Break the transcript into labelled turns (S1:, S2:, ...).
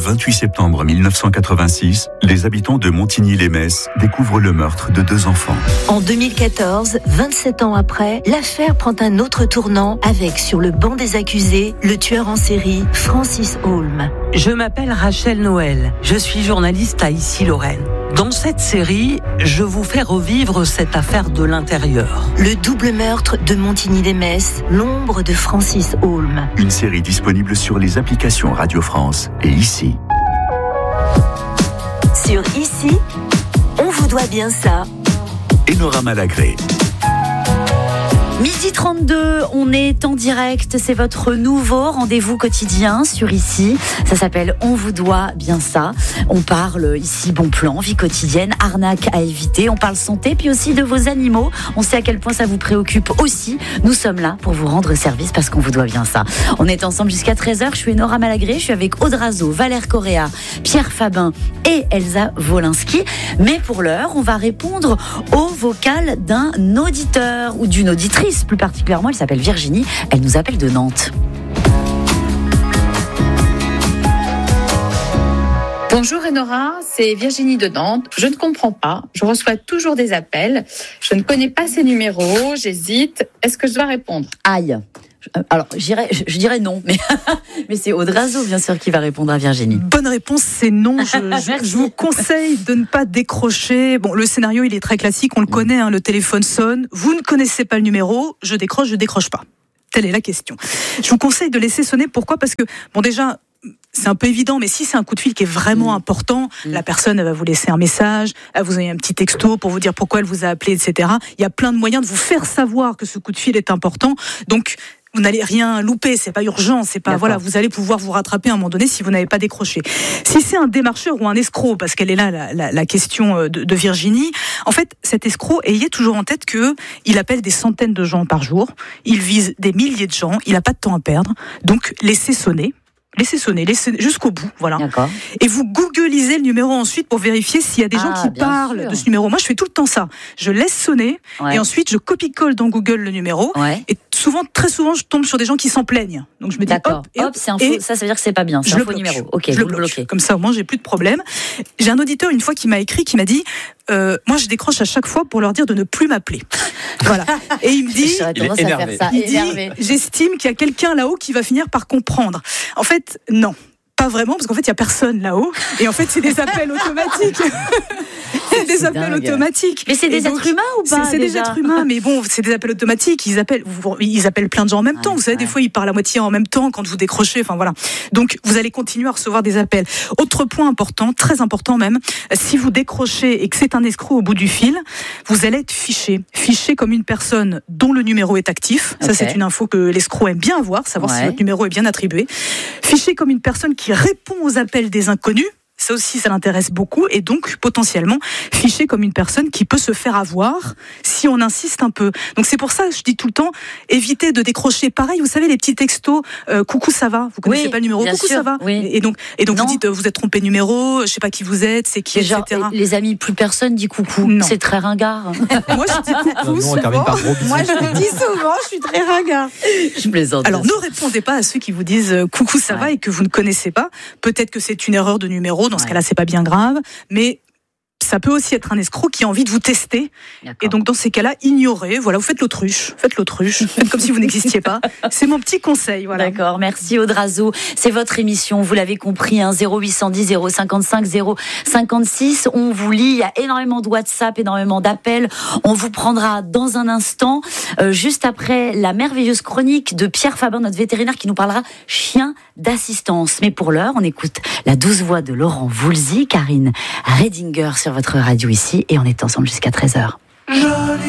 S1: 28 septembre 1986, les habitants de Montigny-lès-Metz découvrent le meurtre de 2 enfants.
S2: En 2014, 27 ans après, l'affaire prend un autre tournant avec, sur le banc des accusés, le tueur en série Francis Holm.
S3: Je m'appelle Rachel Noël, je suis journaliste à Issy-Lorraine. Dans cette série, je vous fais revivre cette affaire de l'intérieur.
S2: Le double meurtre de Montigny-lès-Metz, l'ombre de Francis Holm.
S1: Une série disponible sur les applications Radio France et Ici.
S2: Sur Ici, on vous doit bien ça.
S1: Enora Malagré.
S4: Midi 32, on est en direct, c'est votre nouveau rendez-vous quotidien sur Ici. Ça s'appelle On vous doit bien ça. On parle ici bon plan, vie quotidienne, arnaque à éviter. On parle santé, puis aussi de vos animaux. On sait à quel point ça vous préoccupe aussi. Nous sommes là pour vous rendre service parce qu'on vous doit bien ça. On est ensemble jusqu'à 13h. Je suis Enora Malagré, je suis avec Aude Razeau, Valère Correa, Pierre Fabin et Elsa Wolinski. Mais pour l'heure, on va répondre au vocal d'un auditeur ou d'une auditrice. Plus particulièrement, elle s'appelle Virginie, elle nous appelle de Nantes.
S5: Bonjour Enora, c'est Virginie de Nantes. Je ne comprends pas, je reçois toujours des appels, je ne connais pas ces numéros, j'hésite, est-ce que je dois répondre ?
S4: Aïe. Alors, je dirais non, mais c'est Aude Razeau, bien sûr, qui va répondre à Virginie.
S6: Bonne réponse, c'est non. Je vous conseille de ne pas décrocher. Bon, le scénario, il est très classique, on le connaît, hein, le téléphone sonne, vous ne connaissez pas le numéro, je décroche pas. Telle est la question. Je vous conseille de laisser sonner, pourquoi ? Parce que, bon, déjà, c'est un peu évident, mais si c'est un coup de fil qui est vraiment important, la personne, elle va vous laisser un message, elle vous envoyer un petit texto pour vous dire pourquoi elle vous a appelé, etc. Il y a plein de moyens de vous faire savoir que ce coup de fil est important. Donc, vous n'allez rien louper, c'est pas urgent, c'est pas, voilà, vous allez pouvoir vous rattraper à un moment donné si vous n'avez pas décroché. Si c'est un démarcheur ou un escroc, parce qu'elle est là la question de Virginie, en fait, cet escroc, ayez toujours en tête que il appelle des centaines de gens par jour, il vise des milliers de gens, il n'a pas de temps à perdre, donc laissez sonner jusqu'au bout, voilà.
S4: D'accord.
S6: Et vous googlisez le numéro ensuite pour vérifier s'il y a des gens qui parlent de ce numéro. Moi, je fais tout le temps ça. Je laisse sonner et ensuite je copie-colle dans Google le numéro. Et très souvent, je tombe sur des gens qui s'en plaignent. Donc je me dis hop,
S4: c'est un faux, ça veut dire que c'est pas bien. C'est un faux numéro. Ok,
S6: je le bloque. Comme ça, au moins, j'ai plus de problème. J'ai un auditeur une fois qui m'a écrit, qui m'a dit. Moi, je décroche à chaque fois pour leur dire de ne plus m'appeler. Voilà. Et il me dit, j'estime qu'il y a quelqu'un là-haut qui va finir par comprendre. En fait, non. Pas vraiment, parce qu'en fait, il n'y a personne là-haut. Et en fait, c'est des appels automatiques. C'est des appels automatiques.
S4: Mais c'est des êtres humains ou pas ?
S6: C'est des êtres humains, mais bon, c'est des appels automatiques. Ils appellent plein de gens en même temps. Vous savez, des fois, ils parlent à moitié en même temps quand vous décrochez. Enfin, voilà. Donc, vous allez continuer à recevoir des appels. Autre point important, très important même, si vous décrochez et que c'est un escroc au bout du fil, vous allez être fiché. Fiché comme une personne dont le numéro est actif. Ça, c'est une info que l'escroc aime bien avoir, savoir si votre numéro est bien attribué. Fiché comme une personne qui répond aux appels des inconnus. Ça aussi, ça l'intéresse beaucoup, et donc potentiellement fiché comme une personne qui peut se faire avoir si on insiste un peu. Donc c'est pour ça que je dis tout le temps, évitez de décrocher. Pareil, vous savez, les petits textos, coucou ça va, vous connaissez pas le numéro, coucou ça va.
S4: Oui.
S6: Et donc vous dites, vous êtes trompé de numéro, je sais pas qui vous êtes, c'est qui, etc.
S4: Les amis, plus personne dit coucou. Non. C'est très ringard.
S6: Moi je dis coucou souvent. Moi je le dis souvent, je suis très ringard.
S4: Je plaisante.
S6: Alors ne répondez pas à ceux qui vous disent coucou ça va et que vous ne connaissez pas. Peut-être que c'est une erreur de numéro. Dans ce cas-là, c'est pas bien grave, mais ça peut aussi être un escroc qui a envie de vous tester. D'accord. Et donc, dans ces cas-là, ignorez. Voilà, vous faites l'autruche. Faites comme si vous n'existiez pas. C'est mon petit conseil. Voilà.
S4: D'accord, merci Aude Razeau. C'est votre émission, vous l'avez compris, 0810 055 056. On vous lit, il y a énormément de WhatsApp, énormément d'appels. On vous prendra dans un instant, juste après la merveilleuse chronique de Pierre Fabin, notre vétérinaire, qui nous parlera chien d'assistance. Mais pour l'heure, on écoute la douce voix de Laurent Voulzy, Karine Redinger sur votre radio ici, et on est ensemble jusqu'à 13h.